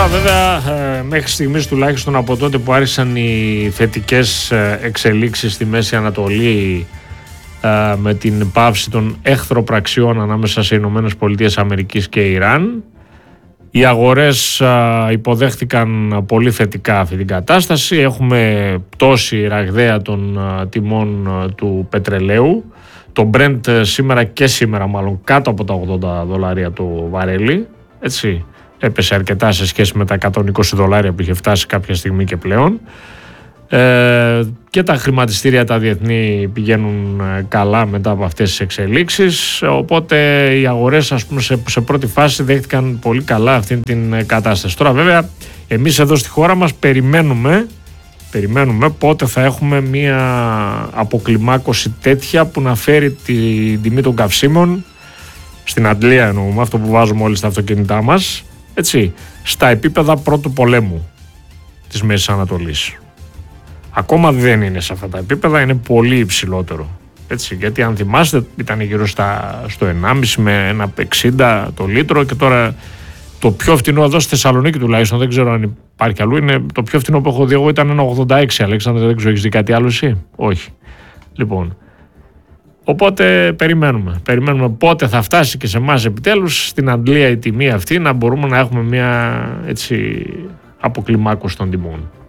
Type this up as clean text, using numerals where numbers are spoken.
Τώρα βέβαια μέχρι στιγμής τουλάχιστον από τότε που άρχισαν οι θετικές εξελίξεις στη Μέση Ανατολή με την πάυση των εχθροπραξιών ανάμεσα σε Ηνωμένες Πολιτείες Αμερικής και Ιράν, οι αγορές υποδέχτηκαν πολύ θετικά αυτή την κατάσταση. Έχουμε πτώση ραγδαία των τιμών του πετρελαίου. Το Brent σήμερα μάλλον κάτω από τα $80 το βαρέλι, έτσι. Έπεσε αρκετά σε σχέση με τα $120 που είχε φτάσει κάποια στιγμή και πλέον. Και τα χρηματιστήρια τα διεθνή πηγαίνουν καλά μετά από αυτές τις εξελίξεις, οπότε οι αγορές, ας πούμε, σε πρώτη φάση δέχτηκαν πολύ καλά αυτή την κατάσταση. Τώρα βέβαια εμείς εδώ στη χώρα μας περιμένουμε πότε θα έχουμε μια αποκλιμάκωση τέτοια που να φέρει την τιμή των καυσίμων, στην Αγγλία εννοούμε, αυτό που βάζουμε όλοι στα αυτοκίνητά μας, έτσι, στα επίπεδα πρώτου πολέμου της Μέσης Ανατολής. Ακόμα δεν είναι σε αυτά τα επίπεδα, είναι πολύ υψηλότερο. Έτσι, γιατί αν θυμάστε ήταν γύρω στο 1,5 με 1,60 το λίτρο, και τώρα το πιο φθηνό εδώ στη Θεσσαλονίκη τουλάχιστον, δεν ξέρω αν υπάρχει αλλού, είναι το πιο φθηνό που έχω δει εγώ ήταν 1,86. Αλέξανδρε, δεν ξέρω, έχεις δει κάτι άλλο εσύ? Όχι. Λοιπόν, οπότε περιμένουμε πότε θα φτάσει και σε εμάς επιτέλους στην Αγγλία η τιμή αυτή, να μπορούμε να έχουμε μια, έτσι, αποκλιμάκωση των τιμών.